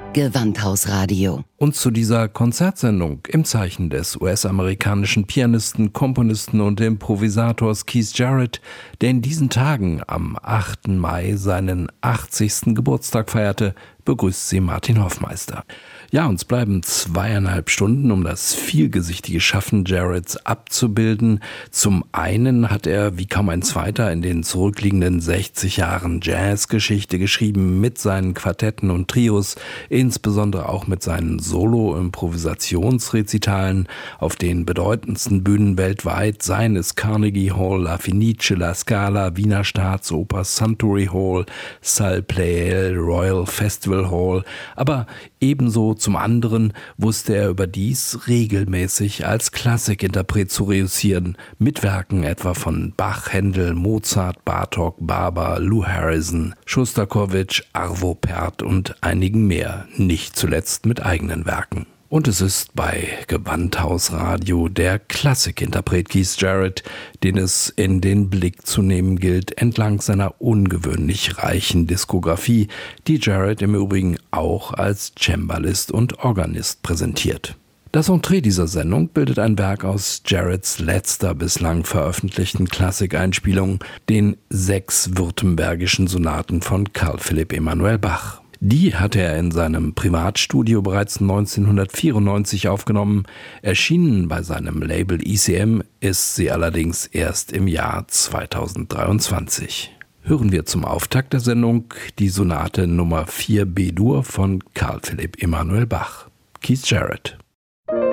Gewandhausradio. Und zu dieser Konzertsendung im Zeichen des US-amerikanischen Pianisten, Komponisten und Improvisators Keith Jarrett, der in diesen Tagen am 8. Mai seinen 80. Geburtstag feierte, begrüßt sie Martin Hoffmeister. Ja, uns bleiben 2,5 Stunden, um das vielgesichtige Schaffen Jarretts abzubilden. Zum einen hat er, wie kaum ein zweiter, in den zurückliegenden 60 Jahren Jazzgeschichte geschrieben, mit seinen Quartetten und Trios, insbesondere auch mit seinen Solo-Improvisationsrezitalen auf den bedeutendsten Bühnen weltweit, seien es Carnegie Hall, La Fenice, La Scala, Wiener Staatsoper, Suntory Hall, Salle Pleyel, Royal Festival Hall, aber ebenso zum anderen wusste er überdies regelmäßig als Klassikinterpret zu reüssieren, mit Werken etwa von Bach, Händel, Mozart, Bartók, Barber, Lou Harrison, Schostakowitsch, Arvo Pärt und einigen mehr, nicht zuletzt mit eigenen Werken. Und es ist bei Gewandhausradio der Klassikinterpret Keith Jarrett, den es in den Blick zu nehmen gilt, entlang seiner ungewöhnlich reichen Diskografie, die Jarrett im Übrigen auch als Cembalist und Organist präsentiert. Das Entree dieser Sendung bildet ein Werk aus Jarretts letzter bislang veröffentlichten Klassikeinspielung, den 6 württembergischen Sonaten von Carl Philipp Emanuel Bach. Die hatte er in seinem Privatstudio bereits 1994 aufgenommen. Erschienen bei seinem Label ECM ist sie allerdings erst im Jahr 2023. Hören wir zum Auftakt der Sendung die Sonate Nummer 4 B-Dur von Carl Philipp Emanuel Bach. Keith Jarrett.